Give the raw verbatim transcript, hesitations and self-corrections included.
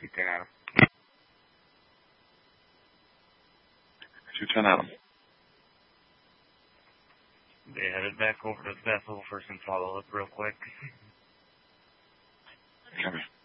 two ten Adam. two ten Adam. They headed back over to the vessel for some follow-up real quick. Copy.